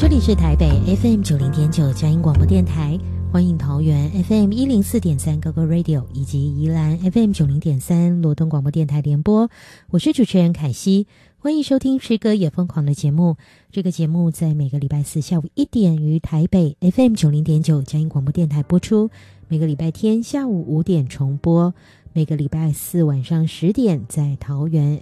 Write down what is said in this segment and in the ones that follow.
这里是台北 FM90.9 佳音广播电台，欢迎桃园 FM104.3 GoGo Radio 以及宜兰 FM90.3 罗东广播电台联播。我是主持人凯西，欢迎收听诗歌也疯狂的节目。这个节目在每个礼拜四下午1点于台北 FM90.9 佳音广播电台播出，每个礼拜天下午5点重播，每个礼拜四晚上10点在桃园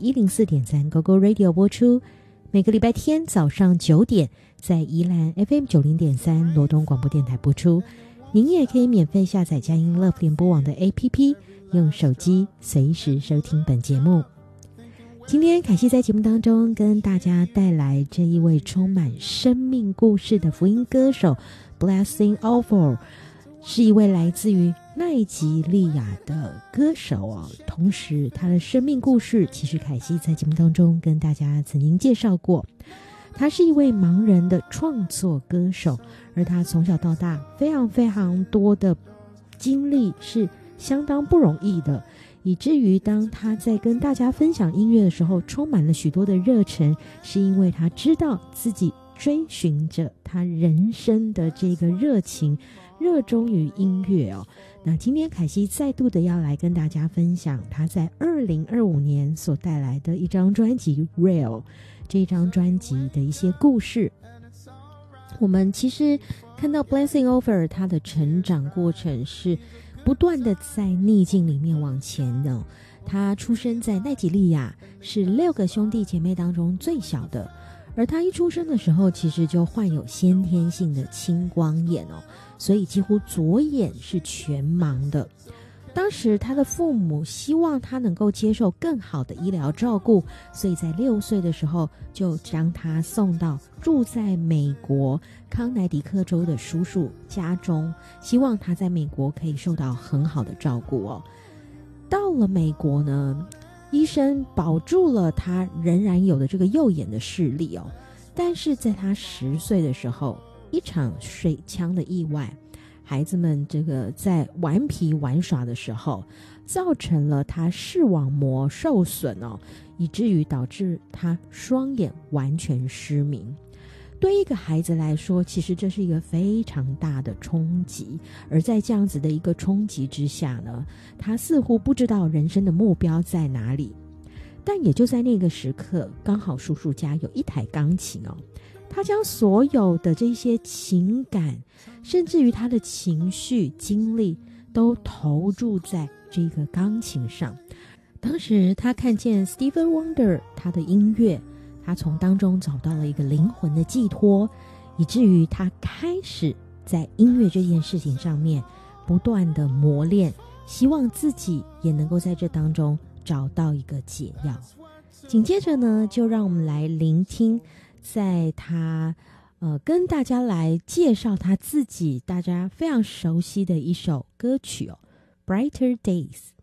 FM104.3 GoGo Radio 播出，每个礼拜天早上9点在宜兰 FM90.3 罗东广播电台播出。您也可以免费下载佳音 Love 联播网的 APP， 用手机随时收听本节目。今天凯西在节目当中跟大家带来这一位充满生命故事的福音歌手 Blessing Offor， 是一位来自于奈及利亚的歌手哦。同时他的生命故事其实凯西在节目当中跟大家曾经介绍过。他是一位盲人的创作歌手，而他从小到大非常非常多的经历是相当不容易的，以至于当他在跟大家分享音乐的时候充满了许多的热忱，是因为他知道自己追寻着他人生的这个热情，热衷于音乐哦。那今天凯西再度的要来跟大家分享他在2025年所带来的一张专辑 Real， 这张专辑的一些故事。我们其实看到 Blessing Offor 他的成长过程是不断的在逆境里面往前的。他出生在奈及利亚，是6个兄弟姐妹当中最小的，而他一出生的时候其实就患有先天性的青光眼哦，所以几乎左眼是全盲的。当时他的父母希望他能够接受更好的医疗照顾，所以在6岁的时候就将他送到住在美国康乃狄克州的叔叔家中，希望他在美国可以受到很好的照顾哦。到了美国呢，医生保住了他仍然有的这个右眼的视力哦，但是在他10岁的时候，一场水枪的意外，孩子们这个在顽皮玩耍的时候，造成了他视网膜受损哦，以至于导致他双眼完全失明。对一个孩子来说，其实这是一个非常大的冲击，而在这样子的一个冲击之下呢，他似乎不知道人生的目标在哪里。但也就在那个时刻，刚好叔叔家有一台钢琴哦，他将所有的这些情感，甚至于他的情绪经历都投注在这个钢琴上。当时他看见 Stevie Wonder 他的音乐，他从当中找到了一个灵魂的寄托，以至于他开始在音乐这件事情上面不断的磨练，希望自己也能够在这当中找到一个解药。紧接着呢，就让我们来聆听在他跟大家来介绍他自己大家非常熟悉的一首歌曲哦， Brighter Days。